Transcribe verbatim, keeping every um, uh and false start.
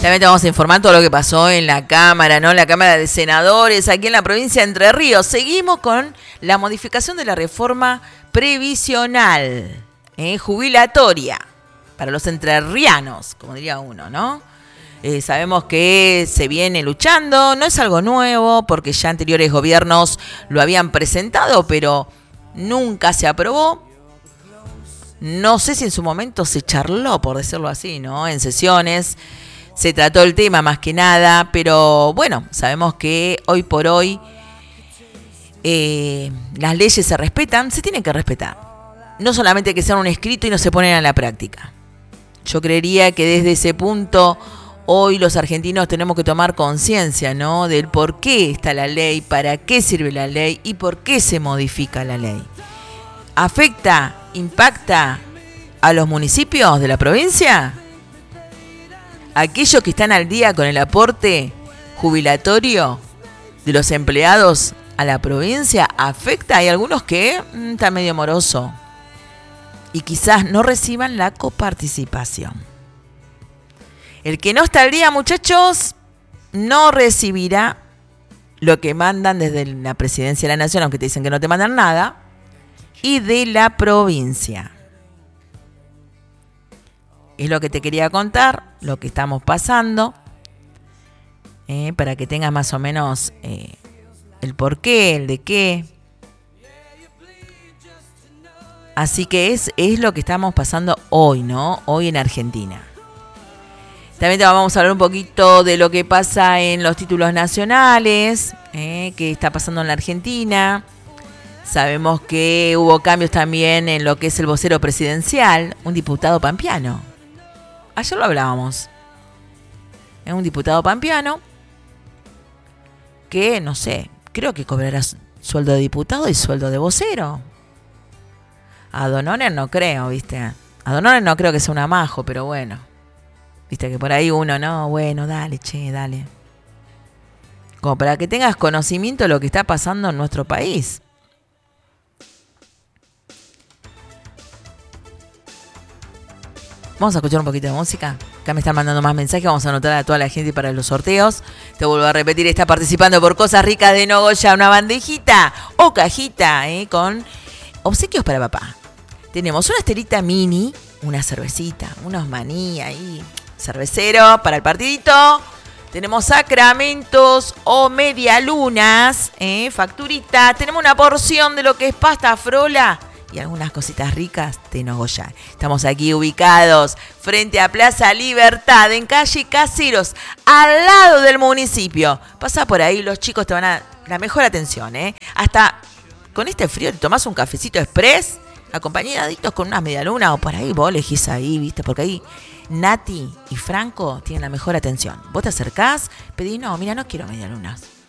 También te vamos a informar todo lo que pasó en la Cámara, ¿no? La Cámara de Senadores aquí en la provincia de Entre Ríos. Seguimos con la modificación de la reforma previsional, ¿eh? Jubilatoria, para los entrerrianos, como diría uno, ¿no? Eh, sabemos que se viene luchando, no es algo nuevo, porque ya anteriores gobiernos lo habían presentado, pero nunca se aprobó. No sé si en su momento se charló, por decirlo así, ¿no? En sesiones se trató el tema más que nada, pero bueno, sabemos que hoy por hoy eh, las leyes se respetan, se tienen que respetar. No solamente que sean un escrito y no se ponen a la práctica. Yo creería que desde ese punto hoy los argentinos tenemos que tomar conciencia, ¿no? Del por qué está la ley, para qué sirve la ley y por qué se modifica la ley. ¿Afecta, impacta a los municipios de la provincia? Aquellos que están al día con el aporte jubilatorio de los empleados a la provincia, ¿afecta? Hay algunos que mmm, están medio moroso y quizás no reciban la coparticipación. El que no está al día, muchachos, no recibirá lo que mandan desde la Presidencia de la Nación, aunque te dicen que no te mandan nada, y de la provincia. Es lo que te quería contar, lo que estamos pasando, eh, para que tengas más o menos eh, el por qué, el de qué. Así que es, es lo que estamos pasando hoy, ¿no? Hoy en Argentina. También te vamos a hablar un poquito de lo que pasa en los títulos nacionales, eh, qué está pasando en la Argentina. Sabemos que hubo cambios también en lo que es el vocero presidencial, un diputado pampeano. Ayer lo hablábamos. Es un diputado pampeano que, no sé, creo que cobrará sueldo de diputado y sueldo de vocero. A Don Oner no creo, ¿viste? A Don Oner no creo que sea un amajo, pero bueno. Viste que por ahí uno, no, bueno, dale, che, dale. Como para que tengas conocimiento de lo que está pasando en nuestro país. Vamos a escuchar un poquito de música. Acá me están mandando más mensajes. Vamos a anotar a toda la gente para los sorteos. Te vuelvo a repetir, está participando por Cosas Ricas de Nogoyá. Una bandejita o cajita eh, con obsequios para papá. Tenemos una estelita mini, una cervecita, unos maní ahí, cervecero para el partidito. Tenemos sacramentos o medialunas, eh, facturita. Tenemos una porción de lo que es pasta frola y algunas cositas ricas de Nogoyá. Estamos aquí ubicados frente a Plaza Libertad, en calle Caseros, al lado del municipio. Pasa por ahí, los chicos te van a la mejor atención, ¿eh? Hasta con este frío te tomás un cafecito express, acompañaditos con unas medialunas, o por ahí vos elegís ahí, ¿viste? Porque ahí Nati y Franco tienen la mejor atención. Vos te acercás, pedís, no, mira, no quiero medialunas.